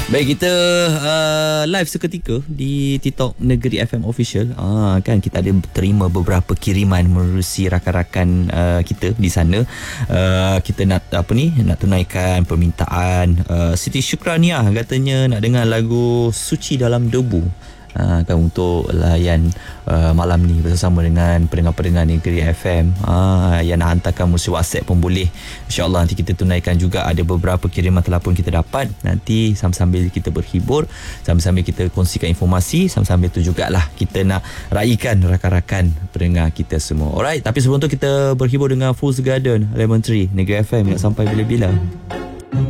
Baik, kita live seketika di TikTok Negeri FM Official. Kan kita ada terima beberapa kiriman menerusi rakan-rakan kita di sana. Kita nak nak tunaikan permintaan Siti Syukraniah, katanya nak dengar lagu Suci Dalam Debu. Kan untuk layan malam ni bersama dengan pendengar-pendengar Negeri FM. Yang nak hantarkan melalui WhatsApp pun boleh. InsyaAllah nanti kita tunaikan juga. Ada beberapa kiriman telefon kita dapat. Nanti sambil-sambil kita berhibur, sambil-sambil kita kongsikan informasi, sambil-sambil tu jugalah kita nak raikan rakan-rakan pendengar kita semua. Alright, tapi sebelum tu kita berhibur dengan Fool's Garden, Lemon Tree, Negeri FM yang sampai bila-bila.